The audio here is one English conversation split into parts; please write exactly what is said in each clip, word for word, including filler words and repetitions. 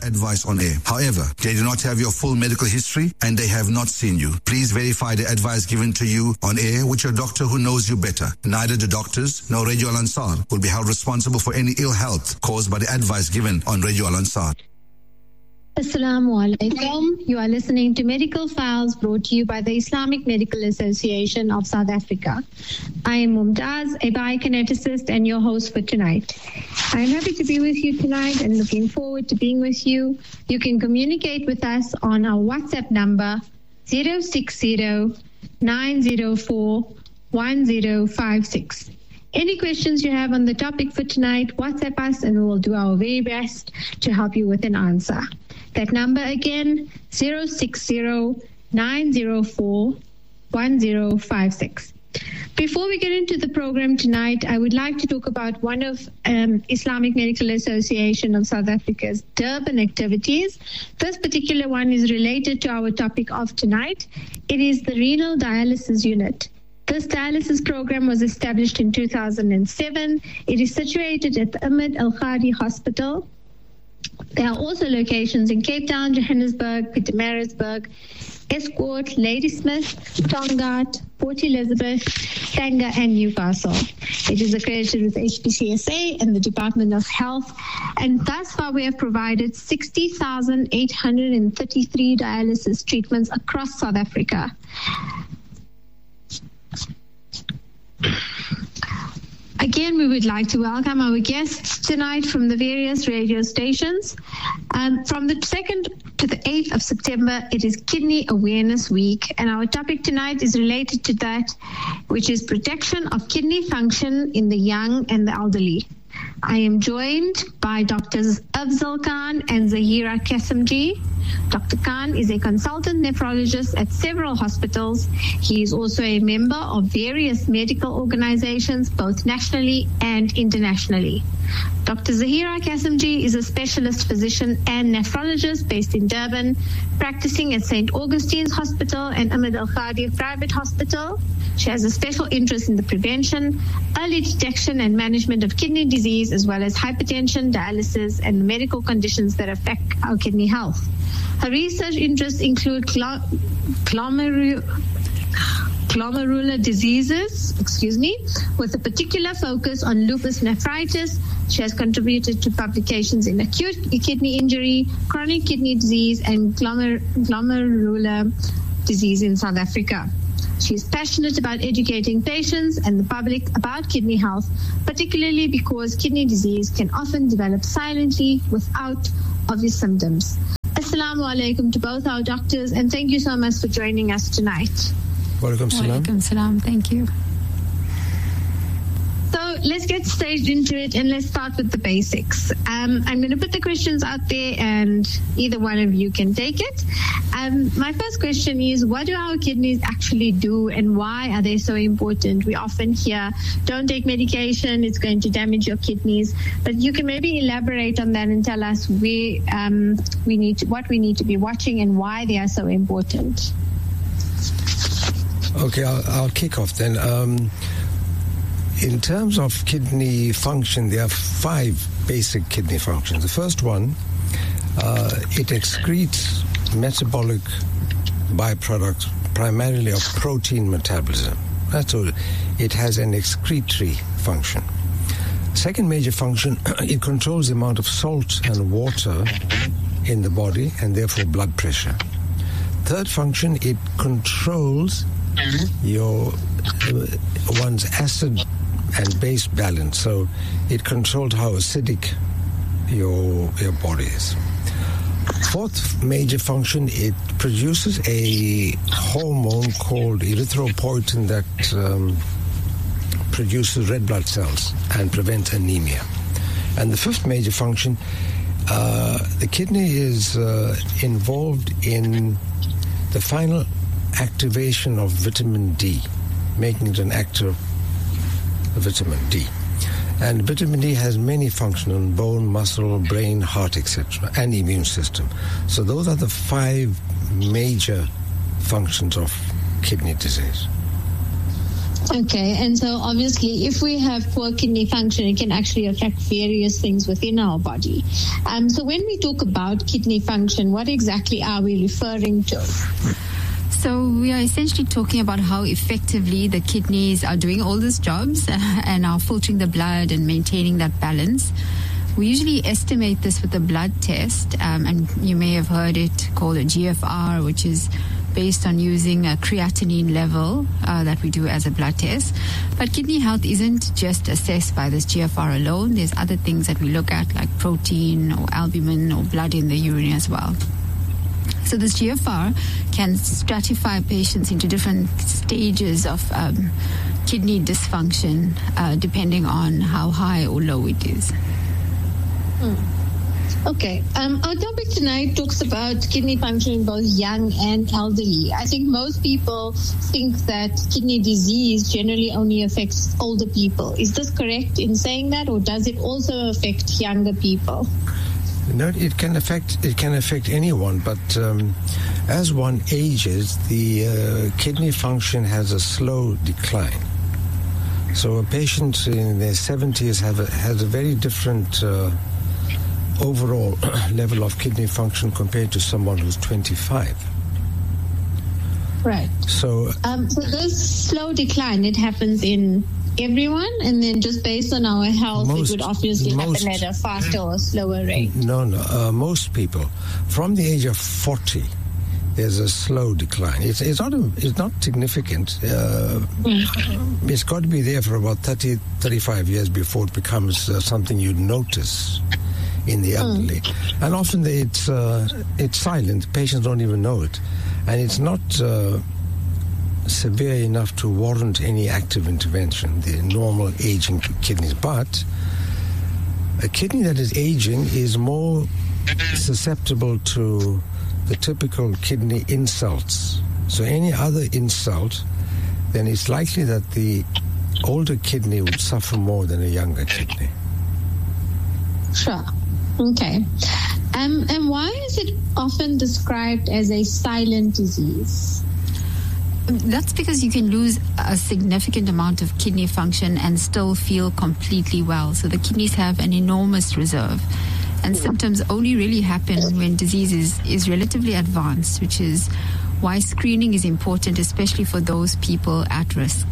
advice on air. However, they do not have your full medical history and they have not seen you. Please verify the advice given to you on air with your doctor who knows you better. Neither the doctors nor Radio Al Ansar will be held responsible for any ill health caused by the advice given on Radio Al Ansar. Assalamu alaikum. You are listening to Medical Files brought to you by the Islamic Medical Association of South Africa. I am Mumtaz, a biokineticist and your host for tonight. I am happy to be with you tonight and looking forward to being with you. You can communicate with us on our WhatsApp number zero six zero nine zero four one zero five six. Any questions you have on the topic for tonight, WhatsApp us and we will do our very best to help you with an answer. That number again, zero six zero nine zero four one zero five six. Before we get into the program tonight, I would like to talk about one of um, Islamic Medical Association of South Africa's Durban activities. This particular one is related to our topic of tonight. It is the renal dialysis unit. This dialysis program was established in two thousand seven. It is situated at the Ahmed Al-Khadi Hospital. There are also locations in Cape Town, Johannesburg, Pietermaritzburg, Escourt, Ladysmith, Tongaat, Port Elizabeth, Stanger, and Newcastle. It is accredited with H P C S A and the Department of Health, and thus far we have provided sixty thousand eight hundred thirty-three dialysis treatments across South Africa. Again, we would like to welcome our guests tonight from the various radio stations. Um, from the second to the eighth of September, it is Kidney Awareness Week, and our topic tonight is related to that, which is protection of kidney function in the young and the elderly. I am joined by Doctors Afzal Khan and Zahira Kasimji. Doctor Khan is a consultant nephrologist at several hospitals. He is also a member of various medical organizations, both nationally and internationally. Doctor Zahira Kasimji is a specialist physician and nephrologist based in Durban, practicing at Saint Augustine's Hospital and Ahmed Al-Khadi Private Hospital. She has a special interest in the prevention, early detection and management of kidney disease, as well as hypertension, dialysis, and medical conditions that affect our kidney health. Her research interests include glo- glomeru- glomerular diseases, excuse me, with a particular focus on lupus nephritis. She has contributed to publications in acute kidney injury, chronic kidney disease, and glomer- glomerular disease in South Africa. She is passionate about educating patients and the public about kidney health, particularly because kidney disease can often develop silently without obvious symptoms. Assalamu alaikum to both our doctors, and thank you so much for joining us tonight. Walaikum salam. Walaikum salam. Thank you. So let's get straight into it and let's start with the basics. Um, I'm going to put the questions out there and either one of you can take it. Um, my first question is, what do our kidneys actually do and why are they so important? We often hear, don't take medication, it's going to damage your kidneys. But you can maybe elaborate on that and tell us where, um, we need to, what we need to be watching and why they are so important. Okay, I'll, I'll kick off then. Um, In terms of kidney function, there are five basic kidney functions. The first one, uh, it excretes metabolic byproducts primarily of protein metabolism. That's all. It has an excretory function. Second major function, it controls the amount of salt and water in the body and therefore blood pressure. Third function, it controls your uh, one's acid and base balance, so it controls how acidic your your body is. Fourth major function, it produces a hormone called erythropoietin that um, produces red blood cells and prevents anemia. And the fifth major function, uh, the kidney is uh, involved in the final activation of vitamin D, making it an active vitamin D. And vitamin D has many functions on bone, muscle, brain, heart, et cetera, and immune system. So those are the five major functions of kidney disease. Okay, and so obviously if we have poor kidney function, it can actually affect various things within our body. Um, so when we talk about kidney function, what exactly are we referring to? So we are essentially talking about how effectively the kidneys are doing all these jobs and are filtering the blood and maintaining that balance. We usually estimate this with a blood test, um, and you may have heard it called a G F R, which is based on using a creatinine level uh, that we do as a blood test. But kidney health isn't just assessed by this G F R alone. There's other things that we look at, like protein or albumin or blood in the urine as well. So this G F R can stratify patients into different stages of um, kidney dysfunction, uh, depending on how high or low it is. Hmm. Okay. Um, our topic tonight talks about kidney function in both young and elderly. I think most people think that kidney disease generally only affects older people. Is this correct in saying that, or does it also affect younger people? No, it can affect it can affect anyone, but um, as one ages, the uh, kidney function has a slow decline. So a patient in their seventies have a, has a very different uh, overall level of kidney function compared to someone who's twenty-five. Right. So, um, so this slow decline, it happens in everyone, and then just based on our health, most, it would obviously most, happen at a faster or slower rate. No, no. Uh, most people, from the age of forty, there's a slow decline. It's, it's not a, it's not significant. Uh, mm. It's got to be there for about thirty, thirty-five years before it becomes uh, something you notice in the elderly. Mm. And often it's uh, it's silent. Patients don't even know it. And it's not uh, severe enough to warrant any active intervention, the normal aging kidneys. But a kidney that is aging is more susceptible to the typical kidney insults. So any other insult, then it's likely that the older kidney would suffer more than a younger kidney. Sure. Okay. Um, and why is it often described as a silent disease? That's because you can lose a significant amount of kidney function and still feel completely well. So the kidneys have an enormous reserve. And symptoms only really happen when disease is, is relatively advanced, which is why screening is important, especially for those people at risk.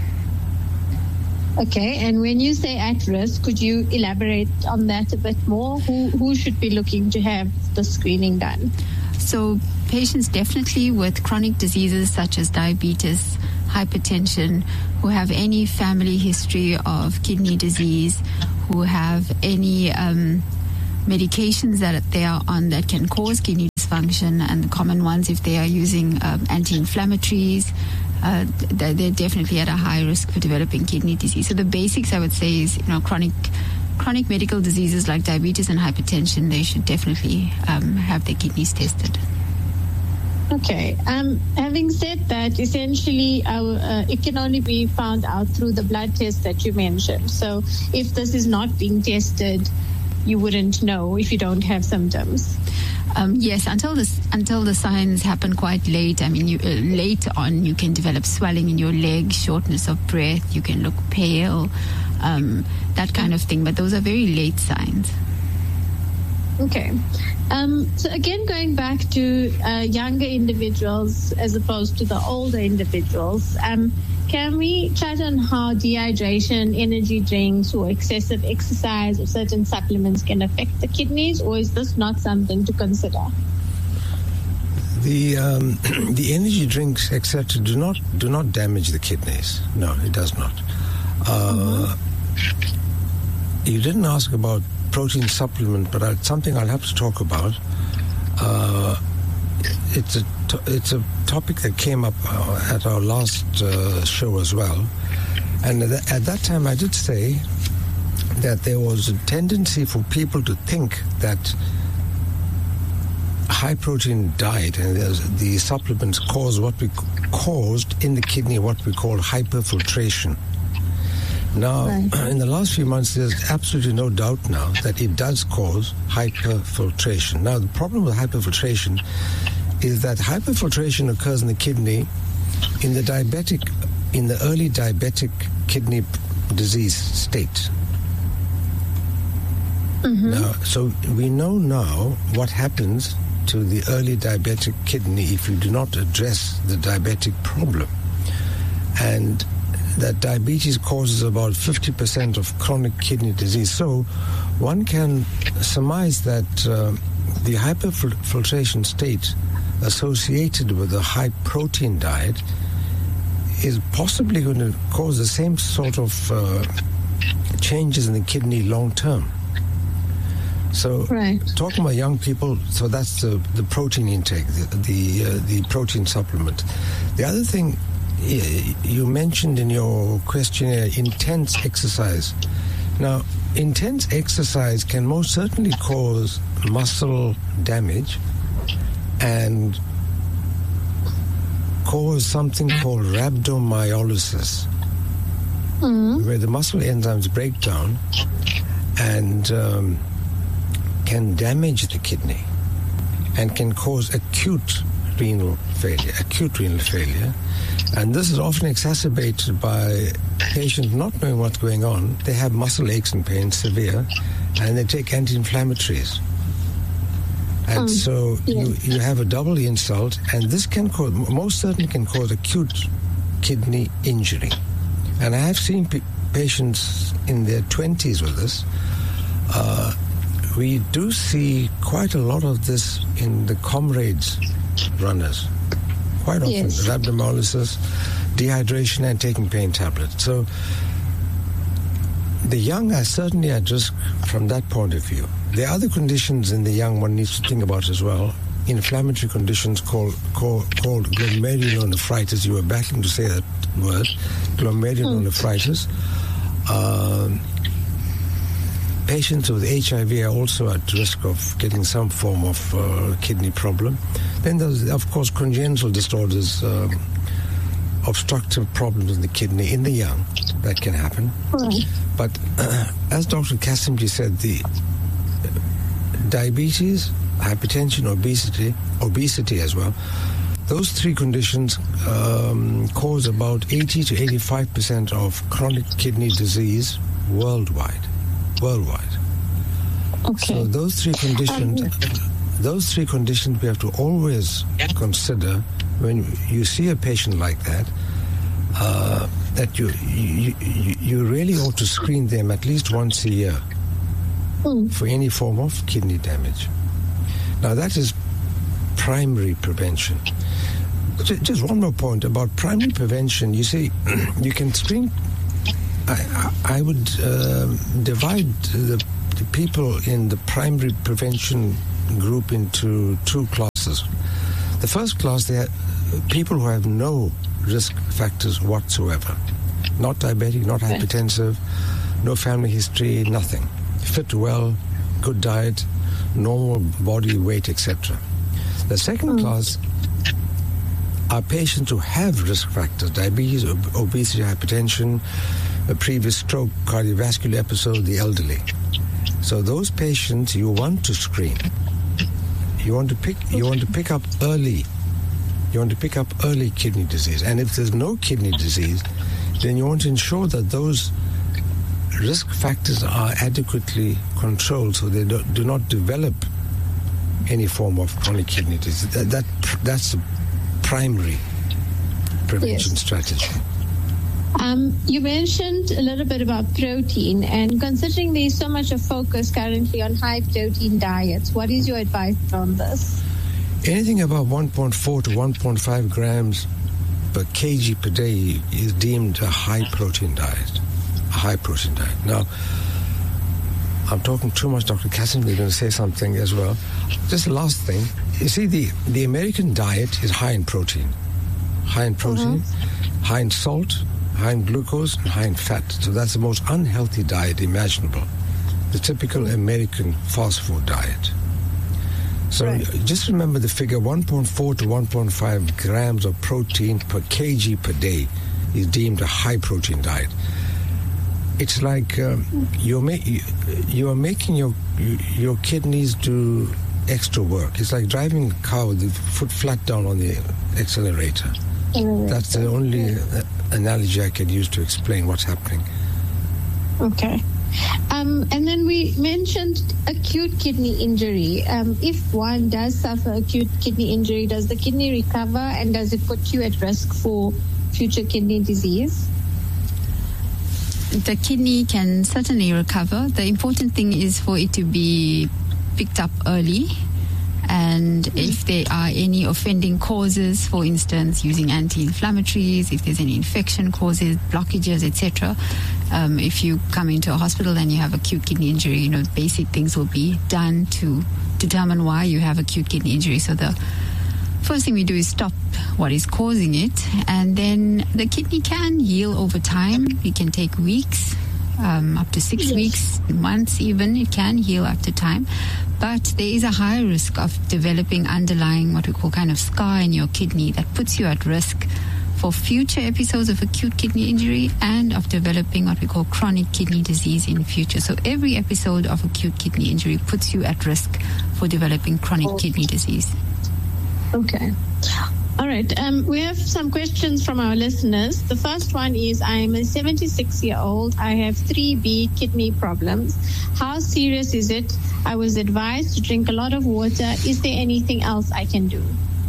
Okay, and when you say at risk, could you elaborate on that a bit more? Who who should be looking to have the screening done? So patients definitely with chronic diseases such as diabetes, hypertension, who have any family history of kidney disease, who have any um, medications that they are on that can cause kidney dysfunction, and the common ones if they are using um, anti-inflammatories, uh, they're definitely at a high risk for developing kidney disease. So the basics, I would say, is you know chronic chronic medical diseases like diabetes and hypertension, they should definitely um, have their kidneys tested. Okay. Um, having said that, essentially, our, uh, it can only be found out through the blood test that you mentioned. So if this is not being tested, you wouldn't know if you don't have symptoms. Um, yes, until this, until the signs happen quite late. I mean, you, uh, late on, you can develop swelling in your legs, shortness of breath. You can look pale, um, that kind of thing. But those are very late signs. Okay. Um, so again, going back to uh, younger individuals as opposed to the older individuals, um, can we chat on how dehydration, energy drinks, or excessive exercise or certain supplements can affect the kidneys, or is this not something to consider? The um, the energy drinks, et cetera, do not do not damage the kidneys. No, it does not. Uh, mm-hmm. You didn't ask about protein supplement, but I, something I'll have to talk about. Uh, it's a to, it's a topic that came up uh, at our last uh, show as well, and at, th- at that time I did say that there was a tendency for people to think that high protein diet and the supplements cause what we caused in the kidney what we call hyperfiltration. Now, right. In the last few months, there's absolutely no doubt now that it does cause hyperfiltration. Now, the problem with hyperfiltration is that hyperfiltration occurs in the kidney in the diabetic in the early diabetic kidney disease state. Mm-hmm. Now, so we know now what happens to the early diabetic kidney if you do not address the diabetic problem. And that diabetes causes about fifty percent of chronic kidney disease. So one can surmise that uh, the hyperfiltration state associated with a high protein diet is possibly going to cause the same sort of uh, changes in the kidney long term. So, right. Talking about young people, so that's the, the protein intake, the the, uh, the protein supplement. The other thing you mentioned in your questionnaire, intense exercise. Now, intense exercise can most certainly cause muscle damage and cause something called rhabdomyolysis, mm-hmm. where the muscle enzymes break down and um, can damage the kidney and can cause acute renal failure, acute renal failure. And this is often exacerbated by patients not knowing what's going on. They have muscle aches and pains, severe, and they take anti-inflammatories. And um, so yeah. you, you have a double insult, and this can cause, most certainly can cause acute kidney injury. And I have seen p- patients in their twenties with this. Uh, we do see quite a lot of this in the Comrades runners. Quite often, yes. rhabdomyolysis, dehydration, and taking pain tablets. So the young are certainly at risk from that point of view. There are other conditions in the young one needs to think about as well. Inflammatory conditions called called, called glomerulonephritis. You were battling to say that word, glomerulonephritis. Mm. Um, Patients with H I V are also at risk of getting some form of uh, kidney problem. Then there's, of course, congenital disorders, um, obstructive problems in the kidney in the young. That can happen. Right. But uh, as Doctor Kasimji said, the diabetes, hypertension, obesity, obesity as well, those three conditions um, cause about eighty to eighty-five percent of chronic kidney disease worldwide. Worldwide. Okay. So those three conditions, um, those three conditions we have to always consider when you see a patient like that. Uh, that you, you you really ought to screen them at least once a year mm. for any form of kidney damage. Now that is primary prevention. Just one more point about primary prevention. You see, you can screen. I, I would uh, divide the, the people in the primary prevention group into two classes. The first class, they are people who have no risk factors whatsoever. Not diabetic, not okay. hypertensive, no family history, nothing. Fit well, good diet, normal body weight, et cetera. The second mm. class are patients who have risk factors, diabetes, ob- obesity, hypertension, a previous stroke, cardiovascular episode, the elderly. So those patients you want to screen. You want to pick you want to pick up early. You want to pick up early kidney disease. And if there's no kidney disease, then you want to ensure that those risk factors are adequately controlled so they do, do not develop any form of chronic kidney disease. That, that that's the primary prevention yes. strategy. Um, you mentioned a little bit about protein, and considering there's so much of focus currently on high protein diets, what is your advice on this? Anything about one point four to one point five grams per kg per day is deemed a high protein diet. A high protein diet. Now, I'm talking too much, Doctor Kasimji. You're going to say something as well. Just the last thing. You see, the, the American diet is high in protein. High in protein, mm-hmm. high in salt, high in glucose, and high in fat. So that's the most unhealthy diet imaginable. The typical American fast food diet. So right. just remember the figure one point four to one point five grams of protein per kg per day is deemed a high protein diet. It's like um, you're ma- you are making your your kidneys do extra work. It's like driving a car with the foot flat down on the accelerator. Mm-hmm. That's the only uh, analogy I can use to explain what's happening. Okay. Um, and then we mentioned acute kidney injury. Um, if one does suffer acute kidney injury, does the kidney recover, and does it put you at risk for future kidney disease? The kidney can certainly recover. The important thing is for it to be picked up early. And if there are any offending causes, for instance, using anti-inflammatories, if there's any infection causes, blockages, et cetera, um, if you come into a hospital and you have acute kidney injury, you know, basic things will be done to determine why you have acute kidney injury. So the first thing we do is stop what is causing it, and then the kidney can heal over time. It can take weeks. Um, up to six yes. weeks, months even, it can heal after time. But there is a high risk of developing underlying what we call kind of scar in your kidney that puts you at risk for future episodes of acute kidney injury and of developing what we call chronic kidney disease in the future. So every episode of acute kidney injury puts you at risk for developing chronic oh. kidney disease. Okay. All right. Um, we have some questions from our listeners. The first one is, I'm a seventy-six-year-old. I have three B kidney problems. How serious is it? I was advised to drink a lot of water. Is there anything else I can do?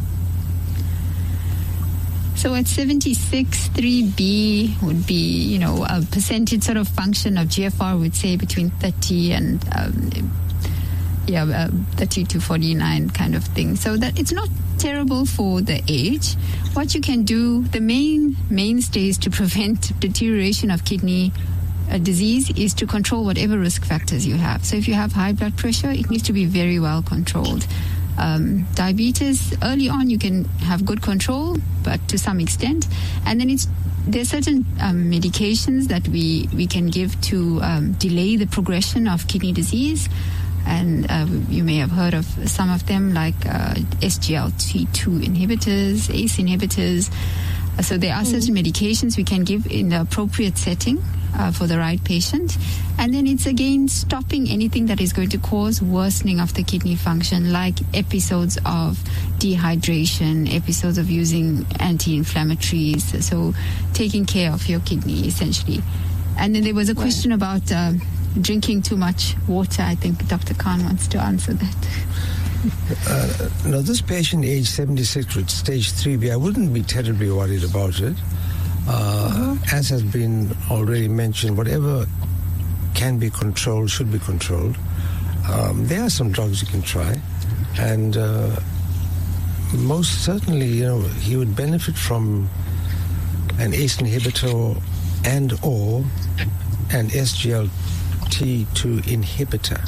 So at seventy-six, three B would be, you know, a percentage sort of function of G F R, would say between thirty and um, yeah, uh, thirty to forty-nine kind of thing. So that it's not terrible for the age. What you can do, the main mainstays to prevent deterioration of kidney uh, disease is to control whatever risk factors you have. So if you have high blood pressure, it needs to be very well controlled. Um, diabetes, early on you can have good control, but to some extent. And then it's there's certain um, medications that we, we can give to um, delay the progression of kidney disease. And uh, you may have heard of some of them, like uh, S G L T two inhibitors, A C E inhibitors. Uh, so there are mm. certain medications we can give in the appropriate setting uh, for the right patient. And then it's, again, stopping anything that is going to cause worsening of the kidney function, like episodes of dehydration, episodes of using anti-inflammatories. So taking care of your kidney, essentially. And then there was a question right. about... Uh, drinking too much water. I think Doctor Khan wants to answer that. Uh, now, this patient, age seventy-six, with stage three B, I wouldn't be terribly worried about it. Uh, mm-hmm. As has been already mentioned, whatever can be controlled should be controlled. Um, there are some drugs you can try, and uh, most certainly, you know, he would benefit from an A C E inhibitor and or an S G L T two inhibitor.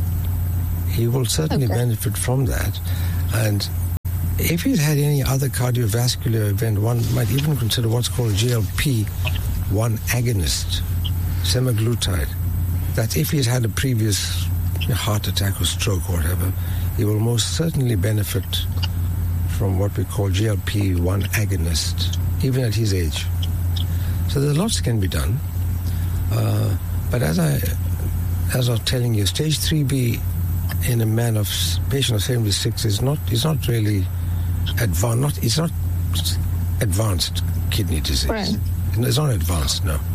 He will certainly okay. benefit from that. And if he's had any other cardiovascular event, one might even consider what's called G L P one agonist, semaglutide. That if he's had a previous heart attack or stroke or whatever, he will most certainly benefit from what we call G L P one agonist, even at his age. So there's lots can be done. Uh, but as I as I was telling you, stage three B in a man of patient of seventy-six is not is not really advanced. Not it's not advanced kidney disease. Right. It's not advanced, no.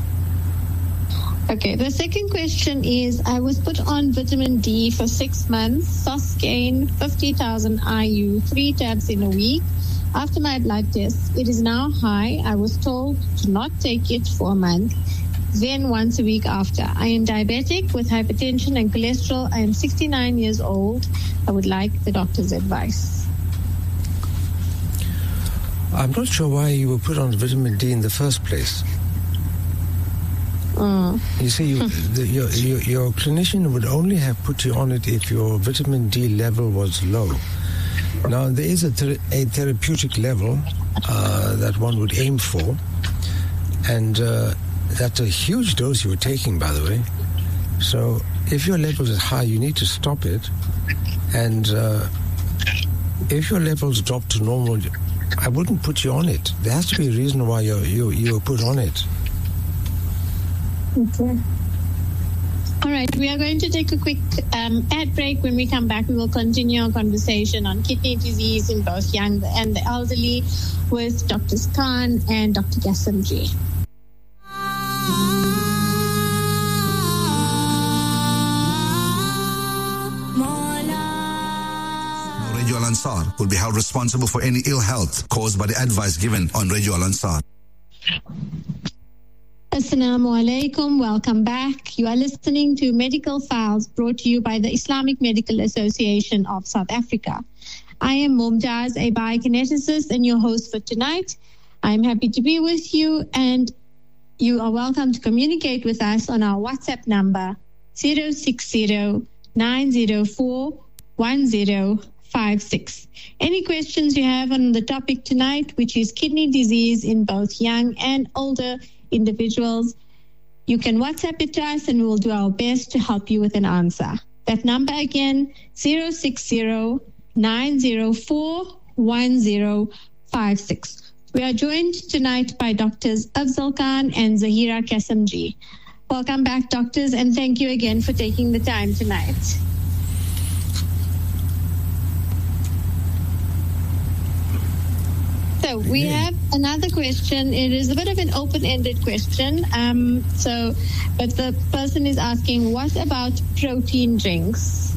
Okay. The second question is: I was put on vitamin D for six months. S O S gain fifty thousand I U, three tabs in a week. After my blood test, it is now high. I was told to not take it for a month. Then once a week after. I am diabetic with hypertension and cholesterol. I am sixty-nine years old. I would like the doctor's advice. I'm not sure why you were put on vitamin D in the first place. Mm. You see, you, the, your, your, your clinician would only have put you on it if your vitamin D level was low. Now, there is a, ther- a therapeutic level uh, that one would aim for, and uh, that's a huge dose you were taking, by the way. So if your levels are high, you need to stop it. And uh, if your levels drop to normal, I wouldn't put you on it. There has to be a reason why you're, you you were put on it. Okay. All right, we are going to take a quick um, ad break. When we come back, we will continue our conversation on kidney disease in both young and the elderly with Doctors Khan and Doctor Gassamji. Radio Al Ansar will be held responsible for any ill health caused by the advice given on Radio Al Ansar. Assalamu alaikum. Welcome back. You are listening to Medical Files brought to you by the Islamic Medical Association of South Africa. I am Mumtaz, a biokineticist and your host for tonight. I'm happy to be with you, and you are welcome to communicate with us on our WhatsApp number zero six zero nine zero four one zero five six. Any questions you have on the topic tonight, which is kidney disease in both young and older individuals, you can WhatsApp it to us and we'll do our best to help you with an answer. That number again, zero six zero nine zero four one zero five six. We are joined tonight by Doctors Afzal Khan and Zahira Kasimji. Welcome back, doctors, and thank you again for taking the time tonight. So we have another question. It is a bit of an open-ended question. Um, so, but the person is asking, what about protein drinks?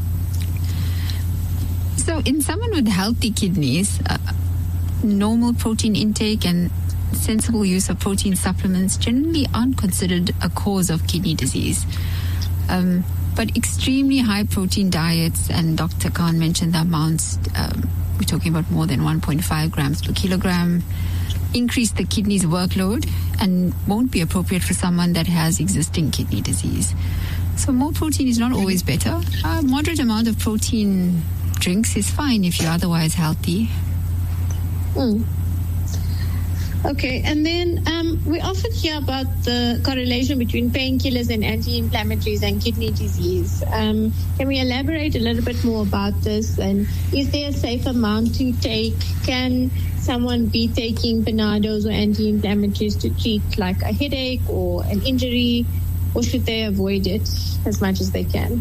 So in someone with healthy kidneys, uh, normal protein intake and sensible use of protein supplements generally aren't considered a cause of kidney disease. Um, but extremely high protein diets, and Doctor Khan mentioned the amounts, um, we're talking about more than one point five grams per kilogram, increase the kidney's workload and won't be appropriate for someone that has existing kidney disease. So more protein is not always better. A moderate amount of protein drinks is fine if you're otherwise healthy. Mm. Okay, and then um, we often hear about the correlation between painkillers and anti-inflammatories and kidney disease. Um, can we elaborate a little bit more about this? And is there a safe amount to take? Can someone be taking Panados or anti-inflammatories to treat like a headache or an injury, or should they avoid it as much as they can?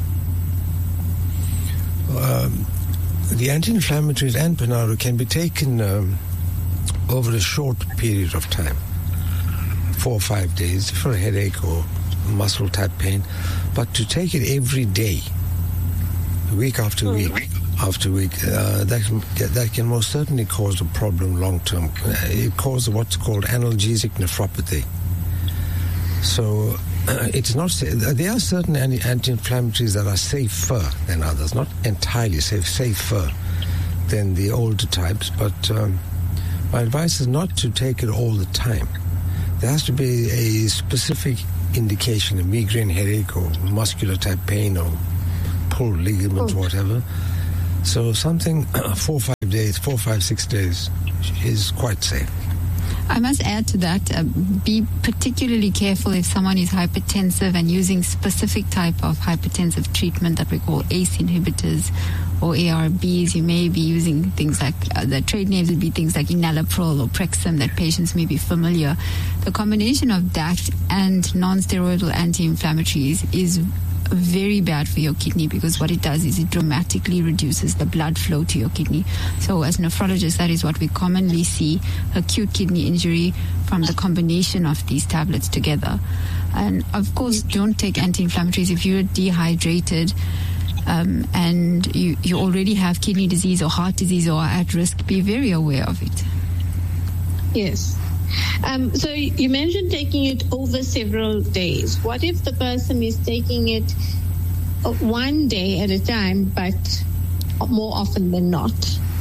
Um, the anti-inflammatories and Panado can be taken um, over a short period of time, four or five days for a headache or muscle type pain. But to take it every day, week after mm. week after week, uh, that, can, that can most certainly cause a problem long term. It causes what's called analgesic nephropathy. So uh, it's not. There are certain anti-inflammatories that are safer than others, not entirely safe, safer than the older types, but um, my advice is not to take it all the time. There has to be a specific indication, a migraine headache or muscular type pain or pulled ligaments, oh. whatever. So something four, five days, four, five, six days is quite safe. I must add to that, uh, be particularly careful if someone is hypertensive and using specific type of hypertensive treatment that we call A C E inhibitors or A R Bs. You may be using things like, uh, the trade names would be things like enalapril or Prexim that patients may be familiar. The combination of that and non-steroidal anti-inflammatories is very bad for your kidney, because what it does is it dramatically reduces the blood flow to your kidney. So as nephrologists, that is what we commonly see, acute kidney injury from the combination of these tablets together. And of course, don't take anti-inflammatories if you're dehydrated um, and you, you already have kidney disease or heart disease or are at risk. Be very aware of it. Yes. Um, so you mentioned taking it over several days. What if the person is taking it one day at a time, but more often than not?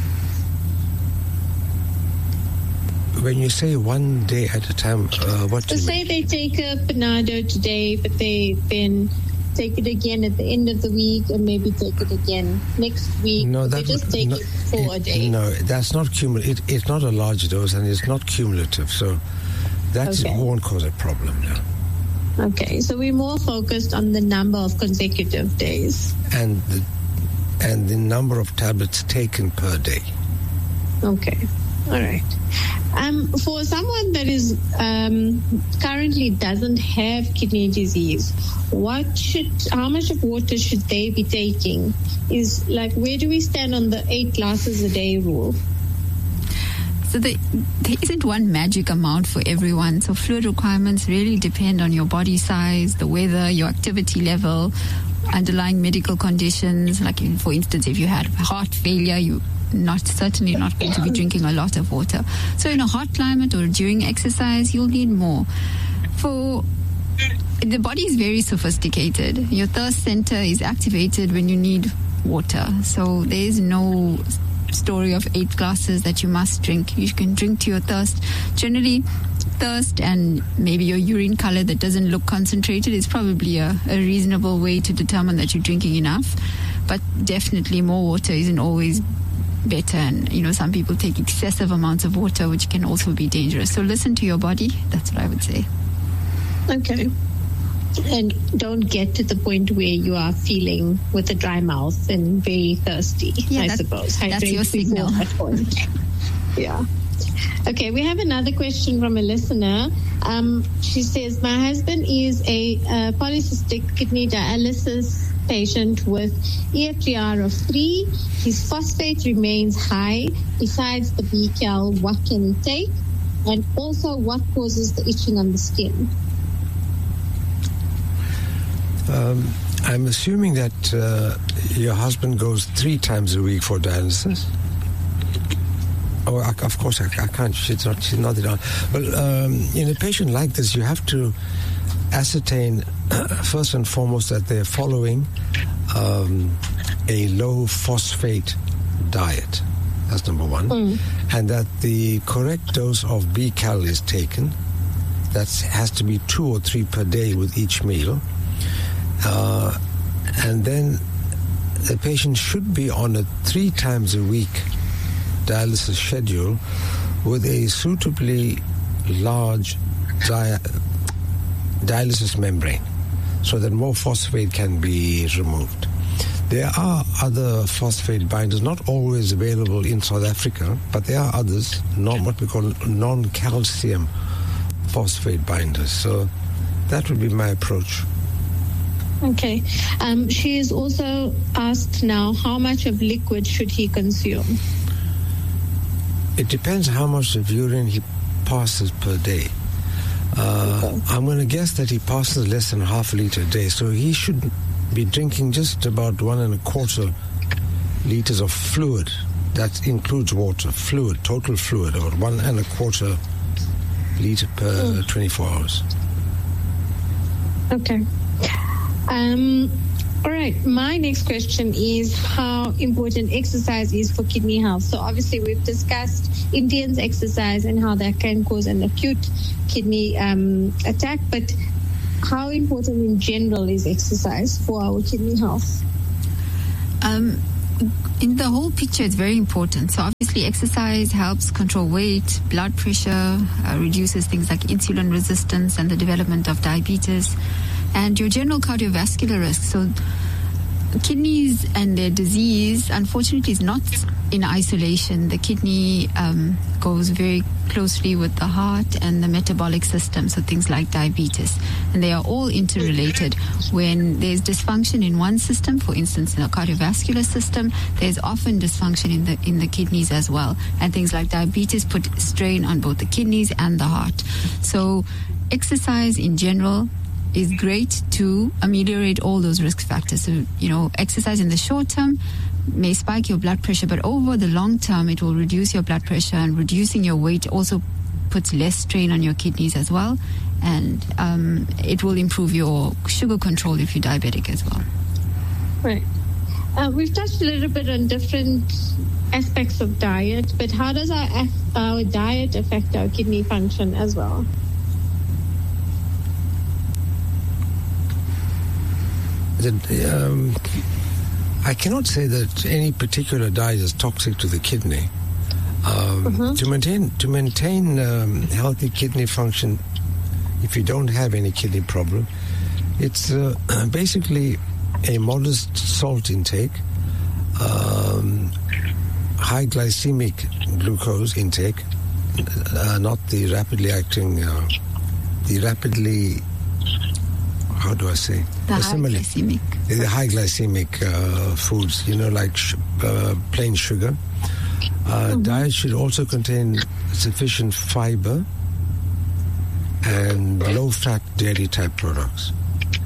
When you say one day at a time, uh, what do so you say mean? They take a Panado today, but they then take it again at the end of the week and maybe take it again next week. No, that they just would, take no, it for it, a day. No, that's not cumulative. It, it's not a large dose and it's not cumulative. So that okay. won't cause a problem. No. Okay, so we're more focused on the number of consecutive days. And the, and the number of tablets taken per day. Okay. All right. Um, for someone that is um, currently doesn't have kidney disease, what should, how much of water should they be taking? Is like, where do we stand on the eight glasses a day rule? So the, there isn't one magic amount for everyone. So fluid requirements really depend on your body size, the weather, your activity level, underlying medical conditions, like in, for instance, if you had heart failure, you not certainly not going to be drinking a lot of water. So in a hot climate or during exercise, you'll need more. For the body is very sophisticated. Your thirst center is activated when you need water. So there is no story of eight glasses that you must drink. You can drink to your thirst. Generally, thirst and maybe your urine color that doesn't look concentrated is probably a, a reasonable way to determine that you're drinking enough. But definitely more water isn't always better, and you know, some people take excessive amounts of water, which can also be dangerous. So listen to your body. That's what I would say. Okay. And don't get to the point where you are feeling with a dry mouth and very thirsty, yeah, I that, suppose. Hydrate that's your signal. That point. Yeah. Okay, we have another question from a listener. Um, she says, my husband is a uh, polycystic kidney dialysis patient with E F G R of three. His phosphate remains high. Besides the B C A L, what can he take? And also, what causes the itching on the skin? Um, I'm assuming that uh, your husband goes three times a week for dialysis. Oh, I, of course, I, I can't. She's not. She's not it on. Well, um, in a patient like this, you have to ascertain uh, first and foremost that they're following um, a low phosphate diet. That's number one, mm. and that the correct dose of B C A L is taken. That has to be two or three per day with each meal. Uh, and then the patient should be on a three times a week dialysis schedule with a suitably large dia- dialysis membrane so that more phosphate can be removed. There are other phosphate binders, not always available in South Africa, but there are others, not what we call non-calcium phosphate binders. So that would be my approach. Okay. Um, she is also asked now, how much of liquid should he consume? It depends how much of urine he passes per day. Uh, okay. I'm going to guess that he passes less than half a liter a day, so he should be drinking just about one and a quarter liters of fluid. That includes water, fluid, total fluid, or one and a quarter liter per mm. twenty-four hours. Okay. Um, all right. My next question is how important exercise is for kidney health. So obviously we've discussed intense exercise and how that can cause an acute kidney um, attack, but how important in general is exercise for our kidney health? Um, in the whole picture, it's very important. So obviously exercise helps control weight, blood pressure, uh, reduces things like insulin resistance and the development of diabetes, and your general cardiovascular risk. So kidneys and their disease, unfortunately, is not in isolation. The kidney um, goes very closely with the heart and the metabolic system, so things like diabetes. And they are all interrelated. When there's dysfunction in one system, for instance, in the cardiovascular system, there's often dysfunction in the in the kidneys as well. And things like diabetes put strain on both the kidneys and the heart. So exercise in general is great to ameliorate all those risk factors. So, you know, exercise in the short term may spike your blood pressure, but over the long term, it will reduce your blood pressure, and reducing your weight also puts less strain on your kidneys as well. And um, it will improve your sugar control if you're diabetic as well. Right. Uh, we've touched a little bit on different aspects of diet, but how does our, our diet affect our kidney function as well? Um, I cannot say that any particular diet is toxic to the kidney. Um, mm-hmm. To maintain to maintain um, healthy kidney function, if you don't have any kidney problem, it's uh, basically a modest salt intake, um, high glycemic glucose intake, uh, not the rapidly acting, uh, the rapidly. How do I say? The high glycemic. The high glycemic uh, foods, you know, like sh- uh, plain sugar. Uh, mm-hmm. Diet should also contain sufficient fiber and low-fat dairy-type products.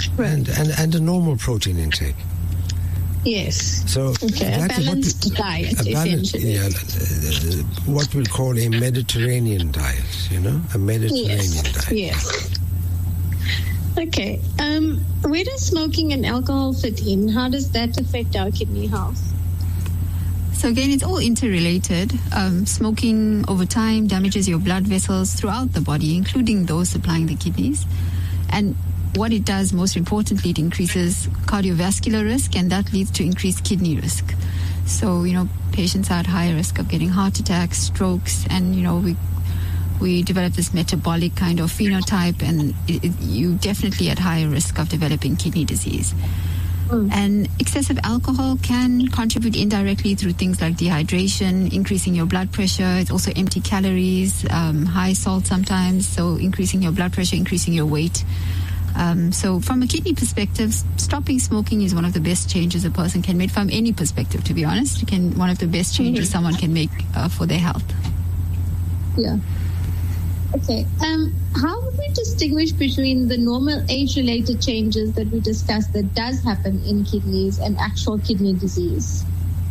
Right. and, and, and a normal protein intake. Yes. So okay, a balanced we, diet, a balance, essentially. Yeah, uh, what we'll call a Mediterranean diet, you know, a Mediterranean yes. diet. Yes. Okay. Um, where does smoking and alcohol fit in? How does that affect our kidney health? So again, it's all interrelated. Um, smoking over time damages your blood vessels throughout the body, including those supplying the kidneys. And what it does, most importantly, it increases cardiovascular risk, and that leads to increased kidney risk. So, you know, patients are at higher risk of getting heart attacks, strokes, and, you know, we we develop this metabolic kind of phenotype, and it, it, you definitely at higher risk of developing kidney disease. Mm. And excessive alcohol can contribute indirectly through things like dehydration, increasing your blood pressure. It's also empty calories, um, high salt sometimes, so increasing your blood pressure, increasing your weight. Um, so from a kidney perspective, stopping smoking is one of the best changes a person can make from any perspective, to be honest. It can one of the best changes mm-hmm. someone can make uh, for their health. Yeah. Okay. Um, how would we distinguish between the normal age-related changes that we discussed that does happen in kidneys and actual kidney disease?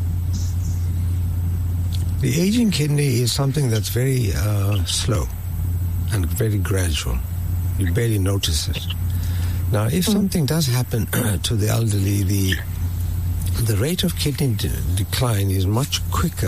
The aging kidney is something that's very uh, slow and very gradual. You barely notice it. Now, if something does happen to the elderly, the the rate of kidney de- decline is much quicker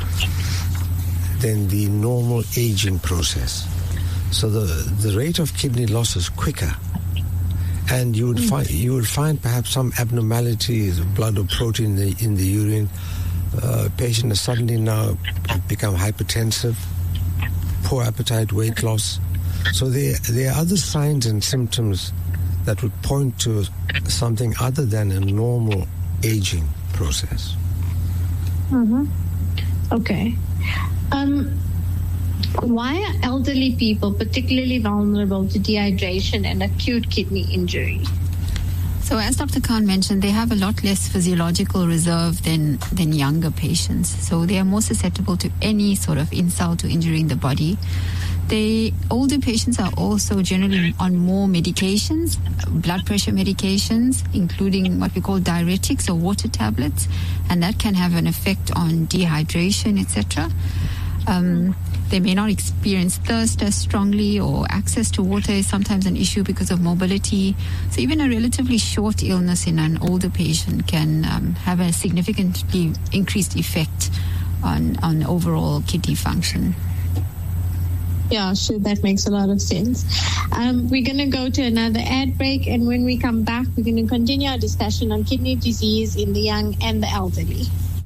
than the normal aging process. So the the rate of kidney loss is quicker, and you would find you would find perhaps some abnormalities of blood or protein in the, in the urine. Uh, patient has suddenly now become hypertensive, poor appetite, weight loss. So there there are other signs and symptoms that would point to something other than a normal aging process. Mm-hmm. Okay. Um, why are elderly people particularly vulnerable to dehydration and acute kidney injury? So as Doctor Khan mentioned, they have a lot less physiological reserve than, than younger patients. So they are more susceptible to any sort of insult or injury in the body. The older patients are also generally on more medications, blood pressure medications, including what we call diuretics or water tablets, and that can have an effect on dehydration, et cetera. Um, they may not experience thirst as strongly, or access to water is sometimes an issue because of mobility. So even a relatively short illness in an older patient can um, have a significantly increased effect on, on overall kidney function. Yeah, sure, that makes a lot of sense. Um, we're going to go to another ad break, and when we come back, we're going to continue our discussion on kidney disease in the young and the elderly.